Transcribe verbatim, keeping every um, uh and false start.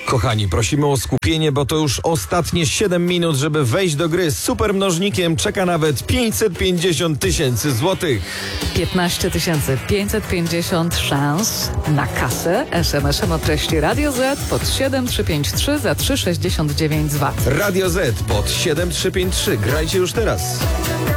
Kochani, prosimy o skupienie, bo to już ostatnie siedem minut, żeby wejść do gry. Z supermnożnikiem czeka nawet pięćset pięćdziesiąt tysięcy złotych. piętnaście tysięcy pięćset pięćdziesiąt szans na kasę. es em esem o treści Radio Z pod siedem trzy pięć trzy za trzy sześćdziesiąt dziewięć złotych. Radio Z pod siedem trzy pięć trzy. Grajcie już teraz.